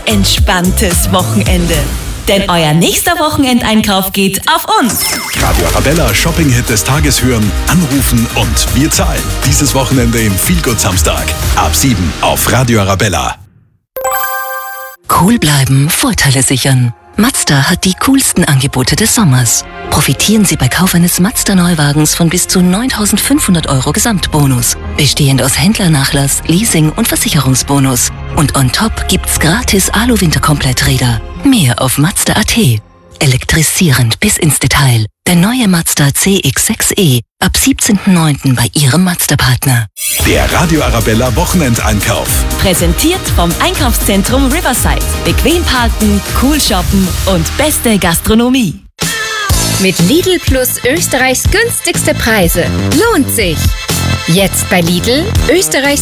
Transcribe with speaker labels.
Speaker 1: entspanntes Wochenende. Denn euer nächster Wochenendeinkauf geht auf uns.
Speaker 2: Radio Arabella Shopping-Hit des Tages hören, anrufen und wir zahlen. Dieses Wochenende im Feelgood Samstag. Ab 7 auf Radio Arabella.
Speaker 3: Cool bleiben, Vorteile sichern. Mazda hat die coolsten Angebote des Sommers. Profitieren Sie bei Kauf eines Mazda-Neuwagens von bis zu 9.500 € Gesamtbonus. Bestehend aus Händlernachlass, Leasing und Versicherungsbonus. Und on top gibt's gratis Alu-Winterkompletträder. Mehr auf Mazda.at. Elektrisierend bis ins Detail. Der neue Mazda CX-6e. Ab 17.09. bei Ihrem Mazda-Partner.
Speaker 2: Der Radio Arabella Wochenendeinkauf.
Speaker 1: Präsentiert vom Einkaufszentrum Riverside. Bequem parken, cool shoppen und beste Gastronomie.
Speaker 4: Mit Lidl Plus Österreichs günstigste Preise. Lohnt sich! Jetzt bei Lidl Österreichs